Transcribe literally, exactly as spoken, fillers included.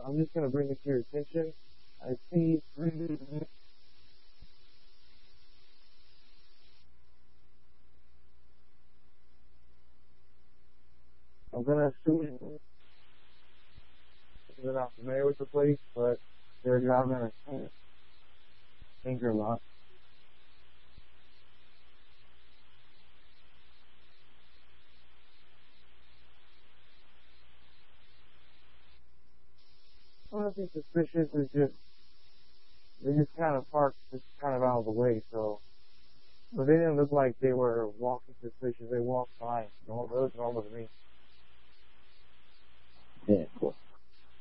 I'm just gonna bring it to your attention. I see three. I'm gonna assume they're not familiar with the place, but they're driving a tanker lot. Nothing suspicious. Is just they just kind of parked just kind of out of the way, so but they didn't look like they were walking suspicious. They walked fine. Normal, it was normal to me. Yeah, cool.